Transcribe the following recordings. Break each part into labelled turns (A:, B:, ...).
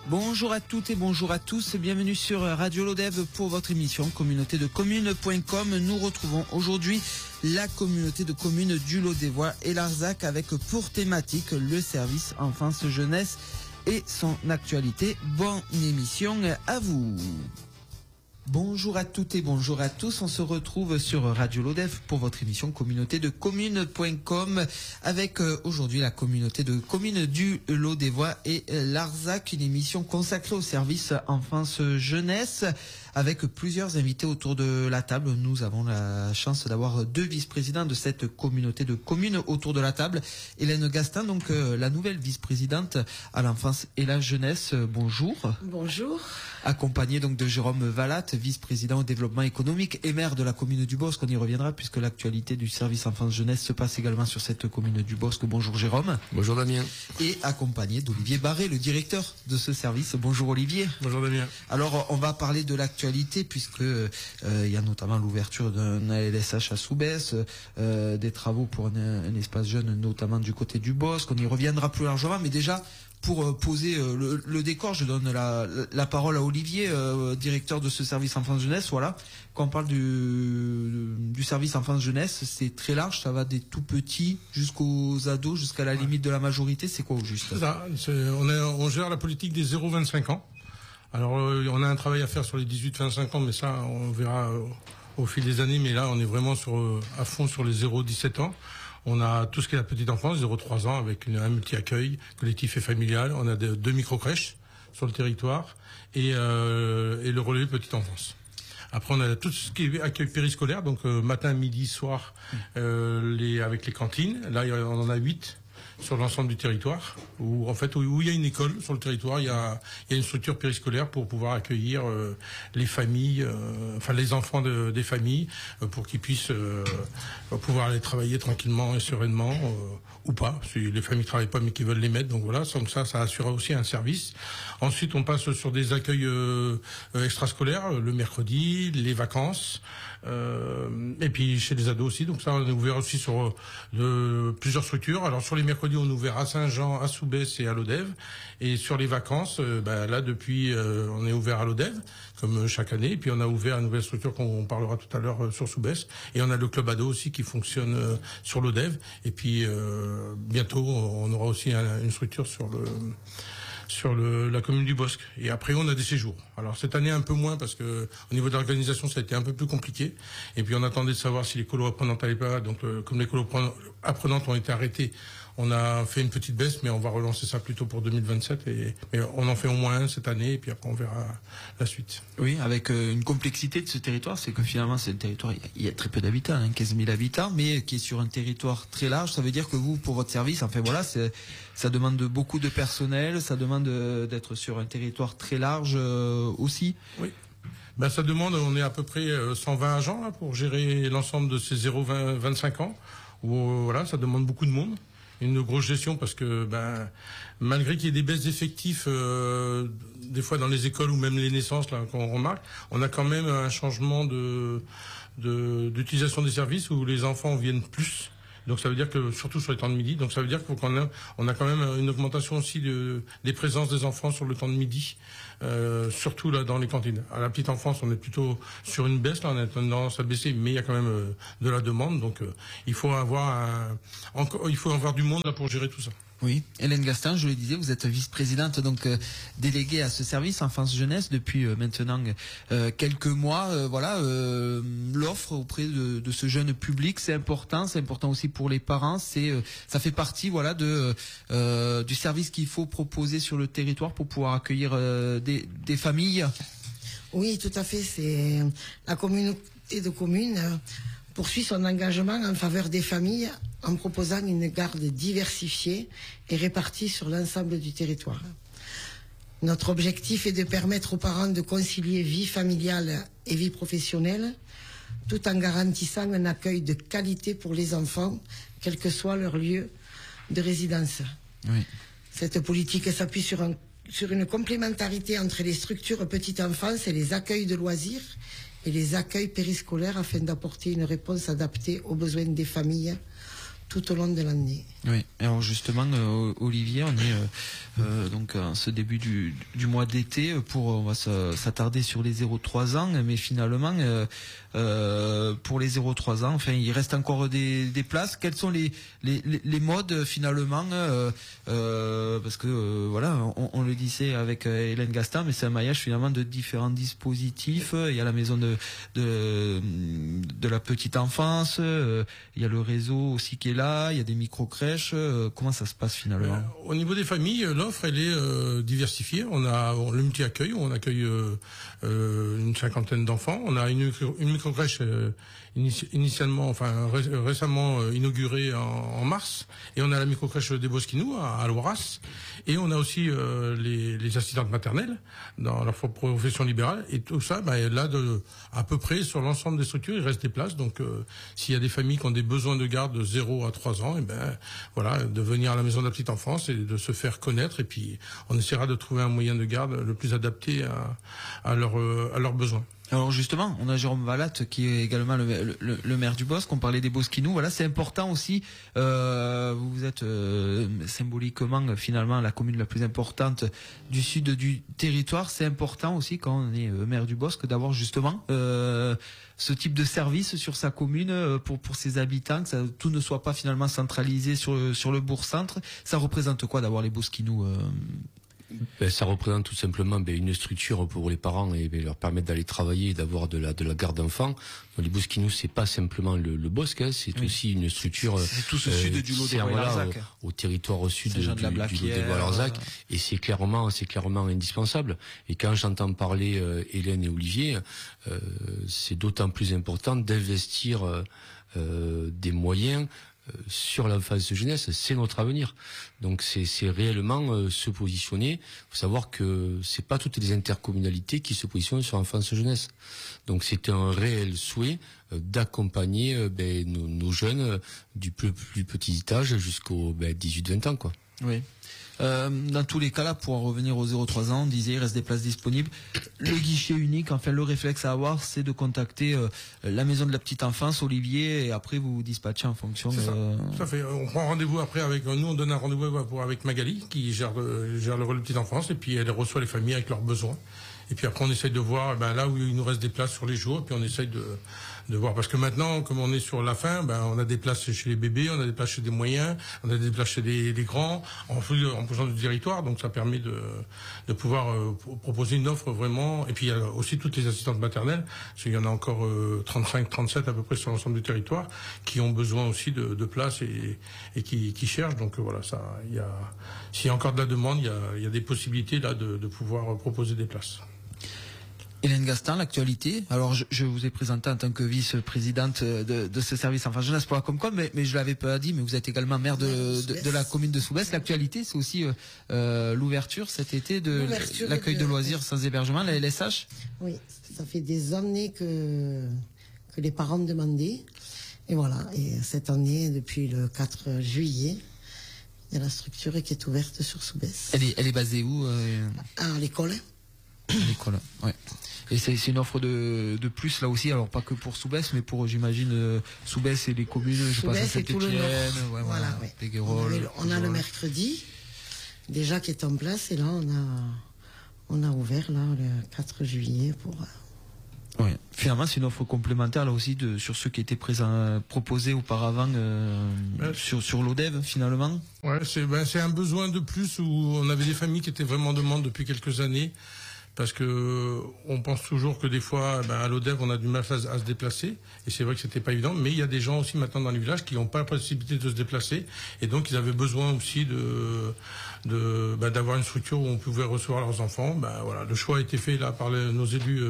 A: Bonjour à toutes et bonjour à tous, bienvenue sur Radio Lodève pour votre émission communauté de communes.com. Nous retrouvons aujourd'hui la communauté de communes du Lodévois et Larzac avec pour thématique le service enfance jeunesse et son actualité. Bonne émission à vous. Bonjour à toutes et bonjour à tous, on se retrouve sur Radio Lodève pour votre émission communauté de communes.com avec aujourd'hui la communauté de communes du Lodévois et Larzac, une émission consacrée au service enfance jeunesse avec plusieurs invités autour de la table. Nous avons la chance d'avoir deux vice-présidents de cette communauté de communes autour de la table. Hélène Gastin, donc la nouvelle vice-présidente à l'enfance et la jeunesse. Bonjour.
B: Bonjour.
A: Accompagnée donc de Jérôme Valatte, vice-président au développement économique et maire de la commune du Bosc. On y reviendra puisque l'actualité du service enfance jeunesse se passe également sur cette commune du Bosc. Bonjour Jérôme.
C: Bonjour Damien.
A: Et accompagné d'Olivier Barré, le directeur de ce service. Bonjour Olivier.
C: Bonjour Damien.
A: Alors on va parler de l'actualité puisque il y a notamment l'ouverture d'un ALSH à Soubès, des travaux pour un espace jeune notamment du côté du Bosc. On y reviendra plus largement, mais déjà pour poser le décor, je donne la parole à Olivier, directeur de ce service enfance jeunesse. Voilà, quand on parle du service enfance jeunesse, c'est très large, ça va des tout petits jusqu'aux ados, jusqu'à la limite de la majorité. C'est quoi au juste?
C: C'est ça, on gère la politique des 0-25 ans. Alors on a un travail à faire sur les 18-25 ans, mais ça on verra au fil des années. Mais là on est vraiment à fond sur les 0-17 ans. On a tout ce qui est la petite enfance, 0-3 ans, avec un multi-accueil collectif et familial. On a deux micro-crèches sur le territoire et le relais petite enfance. Après, on a tout ce qui est accueil périscolaire, donc matin, midi, soir, avec les cantines. Là, on en a 8 sur l'ensemble du territoire, où il y a une école sur le territoire, il y a une structure périscolaire pour pouvoir accueillir les familles, les enfants des familles, pour qu'ils puissent pouvoir aller travailler tranquillement et sereinement, ou pas, si les familles travaillent pas mais qui veulent les mettre. Donc voilà, donc ça assure aussi un service. Ensuite, on passe sur des accueils extrascolaires, le mercredi, les vacances, et puis chez les ados aussi. Donc ça, on est ouvert aussi sur plusieurs structures. Alors sur les mercredis, on est ouvert à Saint-Jean, à Soubès et à Lodève. Et sur les vacances, là depuis, on est ouvert à Lodève, comme chaque année. Et puis on a ouvert une nouvelle structure qu'on parlera tout à l'heure sur Soubès. Et on a le club ado aussi qui fonctionne sur Lodève. Et puis bientôt, on aura aussi une structure sur la commune du Bosc. Et après, on a des séjours. Alors cette année un peu moins parce que au niveau de l'organisation, ça a été un peu plus compliqué. Et puis on attendait de savoir si les colos apprenantes allaient pas. Donc comme les colos apprenantes ont été arrêtés, on a fait une petite baisse, mais on va relancer ça plutôt pour 2027. Mais on en fait au moins un cette année, et puis après on verra la suite.
A: Oui, avec une complexité de ce territoire, c'est que finalement c'est un territoire, il y a très peu d'habitants, 15 000 habitants, mais qui est sur un territoire très large. Ça veut dire que vous, pour votre service, ça demande beaucoup de personnel, ça demande d'être sur un territoire très large aussi.
C: Oui. Ça demande, on est à peu près 120 agents là, pour gérer l'ensemble de ces 0-25 ans. Où, ça demande beaucoup de monde. Une grosse gestion parce que malgré qu'il y ait des baisses d'effectifs des fois dans les écoles ou même les naissances là qu'on remarque, on a quand même un changement d'utilisation des services où les enfants viennent plus. Donc ça veut dire que surtout sur les temps de midi, donc ça veut dire qu'on a quand même une augmentation aussi des présences des enfants sur le temps de midi, surtout là dans les cantines. À la petite enfance, on est plutôt sur une baisse, là on a tendance à baisser, mais il y a quand même de la demande, donc il faut avoir du monde là pour gérer tout ça.
A: Oui, Hélène Gastin, je le disais, vous êtes vice-présidente donc déléguée à ce service enfance jeunesse depuis maintenant quelques mois. L'offre auprès de ce jeune public, c'est important aussi pour les parents. Ça fait partie du service qu'il faut proposer sur le territoire pour pouvoir accueillir des familles.
B: Oui, tout à fait. C'est la communauté de communes poursuit son engagement en faveur des familles en proposant une garde diversifiée et répartie sur l'ensemble du territoire. Notre objectif est de permettre aux parents de concilier vie familiale et vie professionnelle, tout en garantissant un accueil de qualité pour les enfants, quel que soit leur lieu de résidence.
A: Oui.
B: Cette politique s'appuie sur une complémentarité entre les structures petite enfance et les accueils de loisirs et les accueils périscolaires afin d'apporter une réponse adaptée aux besoins des familles tout au long de l'année.
A: Oui, alors justement, Olivier, on est donc en ce début du mois d'été, on va s'attarder sur les 0-3 ans, mais finalement, pour les 0-3 ans, enfin, il reste encore des places. Quels sont les modes finalement, parce que voilà, on le disait avec Hélène Gastin, mais c'est un maillage finalement de différents dispositifs. Il y a la maison de la petite enfance, il y a le réseau aussi qui est là, il y a des micro-crèches. Comment ça se passe finalement?
C: Au niveau des familles, l'offre elle est diversifiée. On a le multi-accueil, on accueille une cinquantaine d'enfants. On a une micro-crèche initialement, récemment inaugurée en mars, et on a la micro-crèche des Bosquinous à Loiras, et on a aussi les assistantes maternelles dans leur profession libérale, et tout ça, là, à peu près sur l'ensemble des structures, il reste des places. Donc, s'il y a des familles qui ont des besoins de garde de 0 à 3 ans, voilà, de venir à la maison de la petite enfance et de se faire connaître, et puis on essaiera de trouver un moyen de garde le plus adapté à leurs besoins.
A: Alors justement, on a Jérôme Valatte qui est également le maire du Bosc. On parlait des Bosquinous. Voilà, c'est important aussi. Vous êtes symboliquement finalement la commune la plus importante du sud du territoire. C'est important aussi quand on est maire du Bosc d'avoir justement ce type de service sur sa commune pour ses habitants, que tout ne soit pas finalement centralisé sur le bourg-centre. Ça représente quoi d'avoir les Bosquinous?
D: Ça représente tout simplement une structure pour les parents et leur permettre d'aller travailler et d'avoir de la garde d'enfants. Les Bosquinous, c'est pas simplement le Bosc, c'est aussi une structure.
A: C'est tout ce sud du Lot-des-Voix-Larzac.
D: Au territoire au sud du Lot-des-Voix-Larzac, et c'est clairement indispensable. Et quand j'entends parler Hélène et Olivier, c'est d'autant plus important d'investir des moyens sur l'enfance jeunesse. C'est notre avenir. Donc c'est réellement se positionner. Il faut savoir que c'est pas toutes les intercommunalités qui se positionnent sur l'enfance jeunesse. Donc c'est un réel souhait d'accompagner nos jeunes du plus petit âge jusqu'aux 18-20 ans, quoi.
A: Oui. Dans tous les cas là, pour en revenir aux 0-3 ans, on disait il reste des places disponibles. Le guichet unique, enfin le réflexe à avoir, c'est de contacter la maison de la petite enfance, Olivier, et après vous dispatchez en fonction.
C: Ça fait. On prend rendez-vous après avec nous, on donne un rendez-vous avec Magali qui gère le relais de petite enfance, et puis elle reçoit les familles avec leurs besoins. Et puis après on essaye de voir là où il nous reste des places sur les jours, et puis on essaye de voir, parce que maintenant, comme on est sur la fin, on a des places chez les bébés, on a des places chez des moyens, on a des places chez les grands, en fonction du territoire, donc ça permet de pouvoir proposer une offre vraiment. Et puis il y a aussi toutes les assistantes maternelles, parce qu'il y en a encore 35, 37 à peu près sur l'ensemble du territoire, qui ont besoin aussi de places et qui cherchent. Donc voilà, s'il y a encore de la demande, il y a des possibilités là de pouvoir proposer des places.
A: Hélène Gastin, l'actualité. Alors, je vous ai présenté en tant que vice-présidente de ce service enfant jeunesse pour la Comcom, mais je l'avais pas dit, mais vous êtes également maire de la commune de Soubès. L'actualité, c'est aussi l'ouverture cet été de l'accueil de loisirs sans hébergement, la LSH.
B: Oui, ça fait des années que les parents demandaient. Et voilà, et cette année, depuis le 4 juillet, il y a la structure qui est ouverte sur Soubès.
A: Elle est basée où
B: À l'école.
A: L'école, ouais. Et c'est une offre de plus là aussi, alors pas que pour Soubès, mais pour, j'imagine, Soubès et les communes, je passe à Saint-Étienne,
B: voilà, ouais.
A: Péguerolles.
B: On a le mercredi déjà qui est en place, et là on a ouvert là le 4 juillet pour.
A: Ouais. Finalement, c'est une offre complémentaire là aussi sur ceux qui étaient proposés auparavant sur l'ODEV finalement.
C: Ouais, c'est un besoin de plus, où on avait des familles qui étaient vraiment en demande depuis quelques années. Parce que on pense toujours que des fois, à l'ODEV, on a du mal à se déplacer, et c'est vrai que c'était pas évident. Mais il y a des gens aussi maintenant dans les villages qui n'ont pas la possibilité de se déplacer, et donc ils avaient besoin aussi d'avoir une structure où on pouvait recevoir leurs enfants. Voilà, le choix a été fait là par nos élus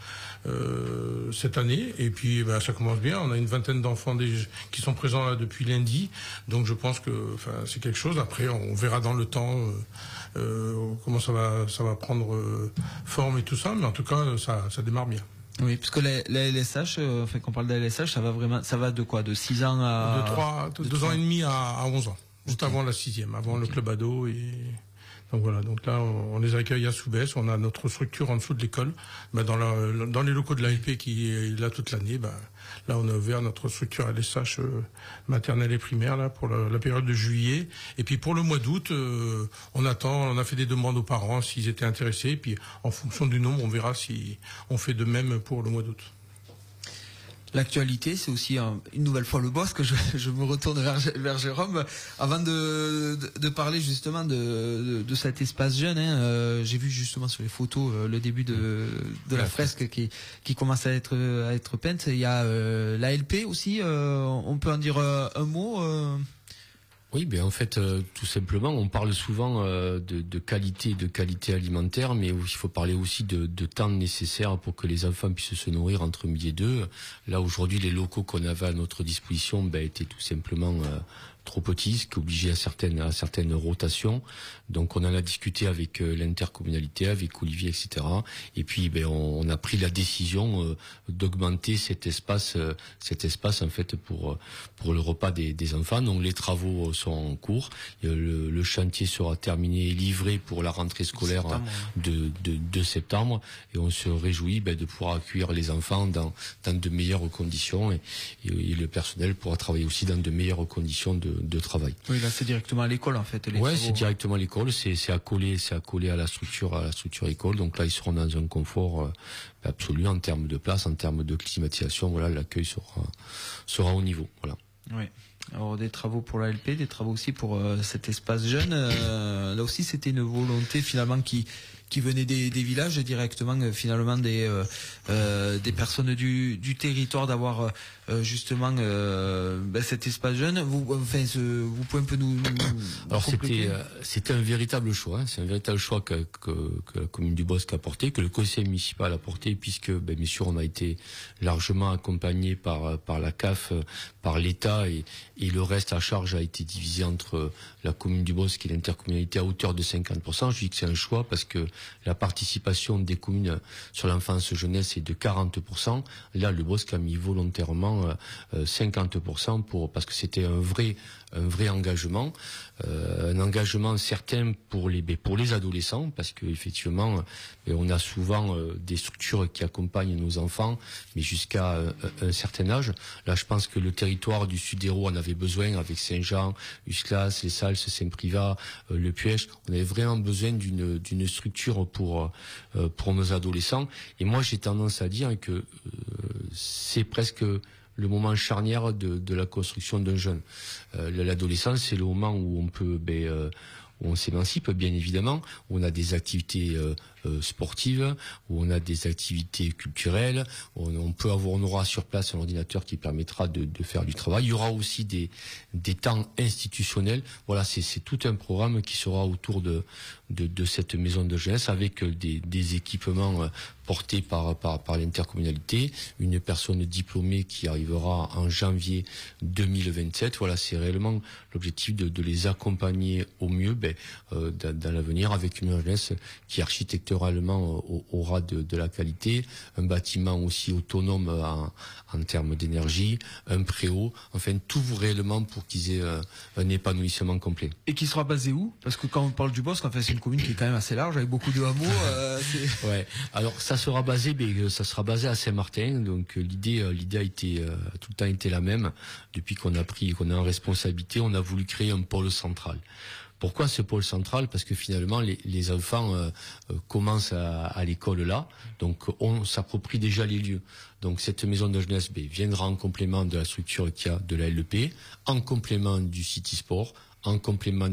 C: cette année, et puis ça commence bien. On a une vingtaine d'enfants qui sont présents là depuis lundi, donc je pense que c'est quelque chose. Après, on verra dans le temps. Comment ça va prendre forme et tout ça, mais en tout cas ça démarre bien.
A: Oui, parce que la LSH, quand on parle de la LSH, ça va de quoi, de 6 ans à...
C: De 2 ans et demi à 11 ans, juste avant la 6e, avant le club ado, et Donc voilà, donc là, on les accueille à Soubès, on a notre structure en dessous de l'école. Dans les locaux de l'ALP qui est là toute l'année, là on a ouvert notre structure à LSH maternelle et primaire là pour la période de juillet. Et puis pour le mois d'août, on a fait des demandes aux parents s'ils étaient intéressés. Et puis en fonction du nombre, on verra si on fait de même pour le mois d'août.
A: L'actualité, c'est aussi une nouvelle fois le boss que je me retourne vers Jérôme avant de parler justement de cet espace jeune. J'ai vu justement sur les photos le début de la fresque qui commence à être peinte. Il y a l'ALP aussi. On peut en dire un mot.
D: Oui, en fait, tout simplement, on parle souvent de qualité alimentaire, mais il faut parler aussi de temps nécessaire pour que les enfants puissent se nourrir entre midi et 2. Là, aujourd'hui, les locaux qu'on avait à notre disposition étaient tout simplement trop petits, ce qui obligeait à certaines rotations. Donc on en a discuté avec l'intercommunalité, avec Olivier, etc. Et puis on a pris la décision d'augmenter cet espace en fait pour le repas des enfants. Donc les travaux sont en cours. Le chantier sera terminé et livré pour la rentrée scolaire de septembre. Et on se réjouit de pouvoir accueillir les enfants dans de meilleures conditions et le personnel pourra travailler aussi dans de meilleures conditions de travail.
A: Oui, là c'est directement à l'école en fait.
D: Ouais, c'est directement à l'école, c'est accolé à la structure école. Donc là ils seront dans un confort absolu en termes de place, en termes de climatisation. Voilà, l'accueil sera au niveau. Voilà.
A: Oui. Alors des travaux pour l'ALP, des travaux aussi pour cet espace jeune. Là aussi c'était une volonté finalement qui venait des villages directement finalement des personnes du territoire d'avoir justement cet espace jeune. Vous pouvez un peu nous
D: alors c'était un véritable choix. C'est un véritable choix que la commune du Bosc a porté, que le conseil municipal a porté, puisque bien sûr on a été largement accompagné par la CAF, par l'État et le reste à charge a été divisé entre la commune du Bosc et l'intercommunalité à hauteur de 50%. Je dis que c'est un choix parce que la participation des communes sur l'enfance jeunesse est de 40%. Là, le Bosc a mis volontairement 50% parce que c'était un vrai engagement, un engagement certain pour les adolescents, parce que effectivement, on a souvent des structures qui accompagnent nos enfants, mais jusqu'à un certain âge. Là, je pense que le territoire du Sud-Hérault en avait besoin, avec Saint-Jean, Usclas, Les Salles, Saint-Privat, Le Puech. On avait vraiment besoin d'une structure pour nos adolescents. Et moi, j'ai tendance à dire que c'est presque le moment charnière de la construction d'un jeune. L'adolescence, c'est le moment où on peut, où on s'émancipe, bien évidemment, où on a des activités sportives, où on a des activités culturelles, on aura sur place un ordinateur qui permettra de faire du travail. Il y aura aussi des temps institutionnels. Voilà, c'est tout un programme qui sera autour de cette maison de jeunesse, avec des équipements portés par l'intercommunalité, une personne diplômée qui arrivera en janvier 2027. Voilà, c'est réellement l'objectif de les accompagner au mieux dans l'avenir, avec une jeunesse qui architecturalement aura de la qualité, un bâtiment aussi autonome en termes d'énergie, un préau, enfin tout réellement pour qu'ils aient un épanouissement complet.
A: Et qui sera basé où? Parce que quand on parle du Bosc, enfin, c'est une commune qui est quand même assez large, avec beaucoup de hameaux.
D: Ouais. Alors ça sera basé à Saint-Martin. Donc l'idée a été tout le temps été la même. Depuis qu'on est en responsabilité, on a voulu créer un pôle central. Pourquoi ce pôle central? Parce que finalement, les enfants commencent à l'école là, donc on s'approprie déjà les lieux. Donc cette maison de jeunesse viendra en complément de la structure qu'il y a de la LEP, en complément du City Sport, en complément